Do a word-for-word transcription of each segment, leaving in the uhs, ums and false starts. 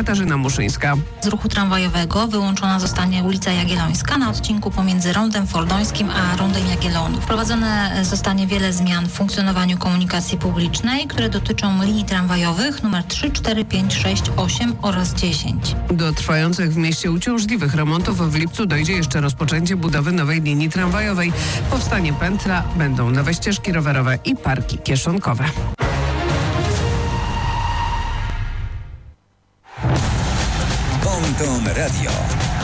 Katarzyna Muszyńska. Z ruchu tramwajowego wyłączona zostanie ulica Jagiellońska na odcinku pomiędzy Rondem Fordońskim a Rondem Jagiellonów. Wprowadzone zostanie wiele zmian w funkcjonowaniu komunikacji publicznej, które dotyczą linii tramwajowych numer trzy, cztery, pięć, sześć, osiem oraz dziesięć. Do trwających w mieście uciążliwych remontów w lipcu dojdzie jeszcze rozpoczęcie budowy nowej linii tramwajowej. Powstanie pętla, będą nowe ścieżki rowerowe i parki kieszonkowe. Bonton Radio.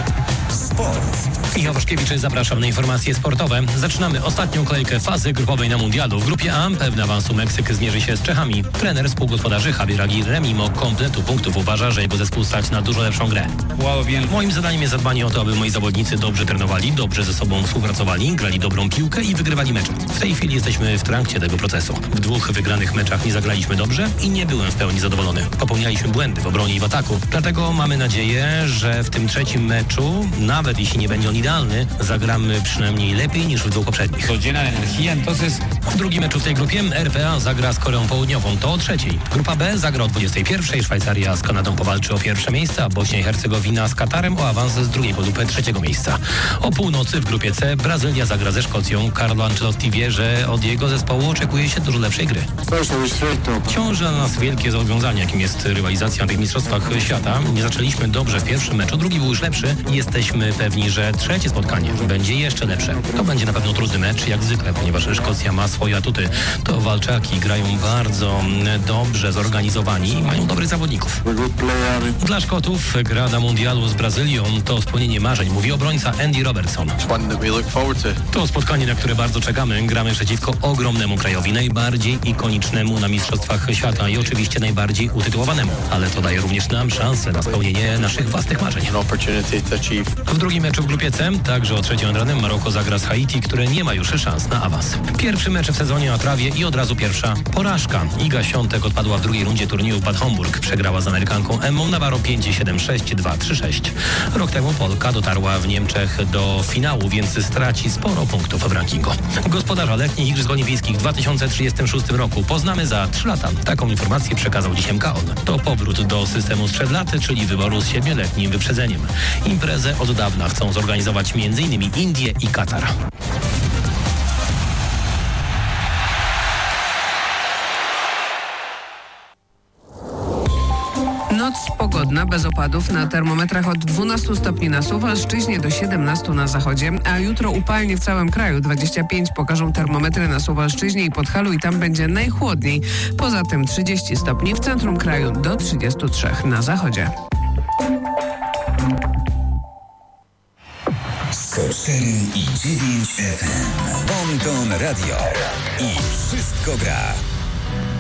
Sport. Michał Waszkiewicz, zapraszam na informacje sportowe. Zaczynamy ostatnią kolejkę fazy grupowej na mundialu. W grupie A pewny awansu Meksyk zmierzy się z Czechami. Trener współgospodarzy Javier Aguirre mimo kompletu punktów uważa, że jego zespół stać na dużo lepszą grę. Moim zadaniem jest zadbanie o to, aby moi zawodnicy dobrze trenowali, dobrze ze sobą współpracowali, grali dobrą piłkę i wygrywali mecze. W tej chwili jesteśmy w trakcie tego procesu. W dwóch wygranych meczach nie zagraliśmy dobrze i nie byłem w pełni zadowolony. Popełnialiśmy błędy w obronie i w ataku. Dlatego mamy nadzieję, że w tym trzecim meczu, nawet jeśli nie będzie on idealny, zagramy przynajmniej lepiej niż w dwóch poprzednich. W drugim meczu w tej grupie R P A zagra z Koreą Południową, to o trzeciej. Grupa B zagra o dwudziestej pierwszej, Szwajcaria z Kanadą powalczy o pierwsze miejsce, a Bośnia i Hercegowina z Katarem o awans z drugiej podupy trzeciego miejsca. O północy w grupie C Brazylia zagra ze Szkocją. Carlo Ancelotti wie, że od jego zespołu oczekuje się dużo lepszej gry. Ciąży na nas wielkie zobowiązanie, jakim jest rywalizacja na tych mistrzostwach świata. Nie zaczęliśmy dobrze w pierwszym meczu, drugi był już lepszy. Jesteśmy pewni, że trzecie spotkanie będzie jeszcze lepsze. To będzie na pewno trudny mecz, jak zwykle, ponieważ Szkocja ma swoje atuty. To walczaki grają bardzo dobrze zorganizowani i mają dobrych zawodników. Dla Szkotów gra na mundialu z Brazylią to spełnienie marzeń, mówi obrońca Andy Robertson. To spotkanie, na które bardzo czekamy. Gramy przeciwko ogromnemu krajowi, najbardziej ikonicznemu na mistrzostwach świata i oczywiście najbardziej utytułowanemu. Ale to daje również nam szansę na spełnienie naszych własnych marzeń. W drugim meczu w grupie C, także o trzeciej nad ranem, Maroko zagra z Haiti, które nie ma już szans na awans. Pierwszy mecz w sezonie na trawie i od razu pierwsza porażka. Iga Świątek odpadła w drugiej rundzie turnieju Bad Homburg. Przegrała z Amerykanką Emmą Navarro pięć siedem sześć dwa trzy sześć. Rok temu Polka dotarła w Niemczech do finału, więc straci sporo punktów w rankingu. Gospodarza letnich Igrzysk Olimpijskich w dwa tysiące trzydziestym szóstym roku poznamy za trzy lata. Taką informację przekazał dziś M K O N. To powrót do systemu sprzed lat, czyli wyboru z siedmioletnim wyprzedzeniem. Imprezę od dawna chcą zorganizować między innymi Indie i Katar. Noc pogodna, bez opadów, na termometrach od dwunastu stopni na Suwalszczyźnie do siedemnastu na zachodzie, a jutro upalnie w całym kraju. dwadzieścia pięć pokażą termometry na Suwalszczyźnie i Podhalu i tam będzie najchłodniej. Poza tym trzydzieści stopni w centrum kraju do trzydziestu trzech na zachodzie. sto cztery i dziewięć F M. Bonton Radio. I wszystko gra.